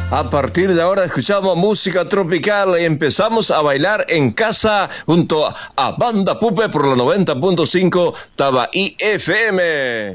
A partir de ahora escuchamos música tropical y empezamos a bailar en casa junto a Banda Pupe por la 90.5 Tabaí FM.